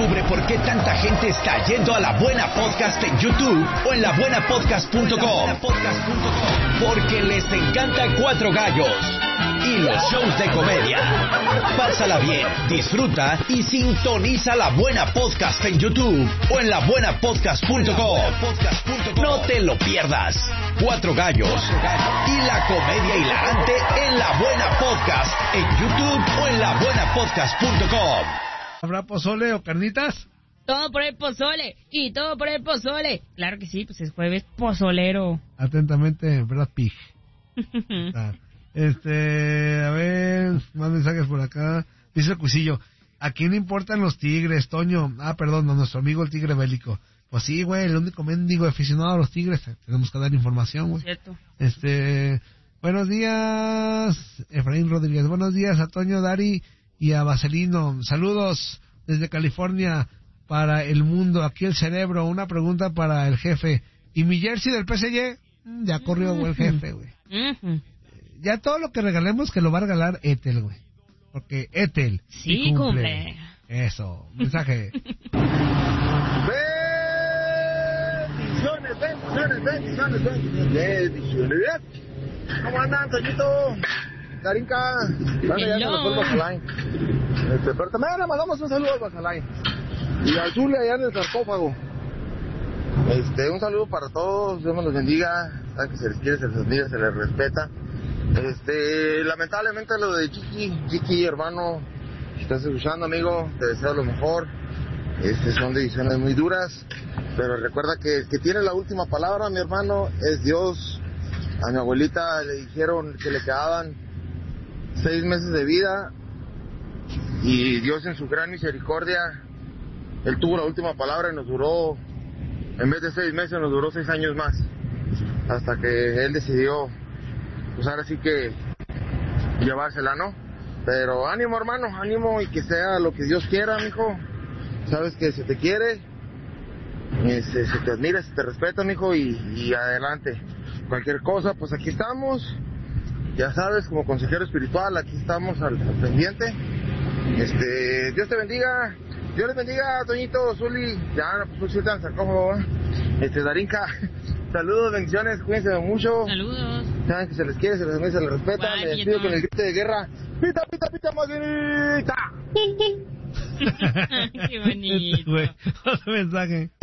Descubre por qué tanta gente está yendo a La Buena Podcast en YouTube o en labuenapodcast.com. Porque les encanta Cuatro Gallos y los shows de comedia. Pásala bien, disfruta y sintoniza La Buena Podcast en YouTube o en labuenapodcast.com. No te lo pierdas. Cuatro Gallos y la comedia hilarante en La Buena Podcast en YouTube o en labuenapodcast.com. ¿Habrá pozole o carnitas? Todo por el pozole y todo por el pozole. Claro que sí, pues es jueves pozolero. Atentamente, Brad Pig. A ver, más mensajes por acá. Dice el Cuisillo, ¿a quién importan los tigres, Toño? Perdón, a nuestro amigo el tigre bélico. Pues sí, güey, el único mendigo aficionado a los tigres. Tenemos que dar información, güey. Cierto. Buenos días, Efraín Rodríguez. Buenos días a Toño, Dari y a Vaselino. Saludos desde California para el mundo. Aquí el cerebro. Una pregunta para el jefe. ¿Y mi jersey del PSG? Ya corrió, güey, el jefe, güey. Ya todo lo que regalemos que lo va a regalar Ethel, güey. Porque Ethel sí cumple. Eso. Mensaje. Bendiciones. ¿Cómo andan, Toñito? Darinka. Bueno, ya se nos fue el Basaline. Pero también le mandamos un saludo al Basaline. Y al Zule allá en el sarcófago. Un saludo para todos. Dios me los bendiga. Saben que se les quiere, se les admira, se les respeta. Lamentablemente lo de Chiqui, hermano, si estás escuchando, amigo, te deseo lo mejor. Son decisiones muy duras, pero recuerda que el que tiene la última palabra, mi hermano, es Dios. A mi abuelita le dijeron que le quedaban 6 meses de vida y Dios en su gran misericordia, Él tuvo la última palabra y nos duró, en vez de 6 meses, nos duró 6 años más, hasta que Él decidió, pues ahora sí que llevársela, ¿no? Pero ánimo, hermano, ánimo, y que sea lo que Dios quiera, mijo. Sabes que se te quiere, se te admira, se te respeta, mijo, y adelante. Cualquier cosa, pues aquí estamos, ya sabes, como consejero espiritual, aquí estamos al pendiente. Dios te bendiga, Dios les bendiga, Toñito, Zuli, ya, pues sí, tan sarcófago, Darinka, saludos, bendiciones, cuídense mucho. Saludos. Saben que se les quiere, se les admira, se les respeta. Me despido con el grito de guerra. ¡Pita, pita, pita, más bonita! Qué bonito. Otro mensaje.